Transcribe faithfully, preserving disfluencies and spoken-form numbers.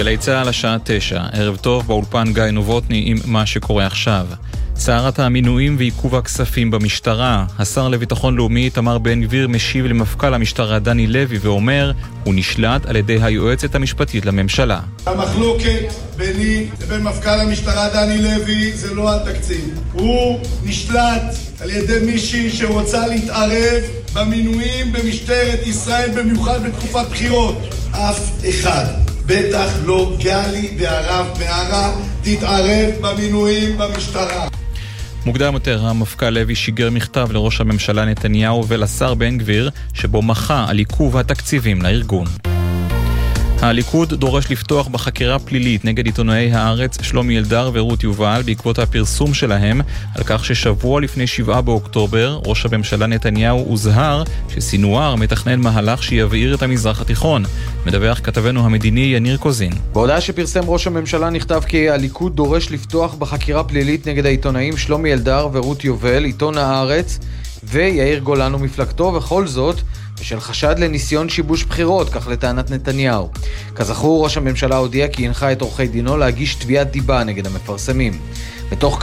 גלי צהל השעה תשע, ערב טוב באולפן גיא נובוטני עם מה שקורה עכשיו. סערת המינויים ועיכוב הכספים במשטרה. השר לביטחון לאומי תמר בן גביר משיב למפכ"ל המשטרה דני לוי ואומר, הוא נשלט על ידי היועצת המשפטית לממשלה. המחלוקת ביני לבין מפכ"ל המשטרה דני לוי זה לא התקציב. הוא נשלט על ידי מישהי שרוצה להתערב במינויים במשטרת ישראל, במיוחד בתקופת בחירות. אף אחד, בטח לא גלי והרב מערה, תתערב במינויים במשטרה. מוקדם יותר, המפכ"ל לוי שיגר מכתב לראש הממשלה נתניהו ולשר בן גביר, שבו מחה על עיכוב התקציבים לארגון. הליכוד דורש לפתוח בחקירה פלילית נגד עיתונאי הארץ שלומי אלדר ורות יובל בעקבות הפרסום שלהם על כך ששבוע לפני שבעה באוקטובר ראש הממשלה נתניהו הוזהר שסינואר מתכנן מהלך שיבעיר את המזרח התיכון. מדווח כתבנו המדיני יניר קוזין. בהודעה שפרסם ראש הממשלה נכתב כי הליכוד דורש לפתוח בחקירה פלילית נגד העיתונאים שלומי אלדר ורות יובל, עיתון הארץ ויאיר גולן ומפלגתו, וכל זאת בשל חשד לניסיון שיבוש בחירות, כך לטענת נתניהו. כזכור, ראש הממשלה הודיע כי הנחה את עורכי דינו להגיש תביעת דיבה נגד המפרסמים. בתוך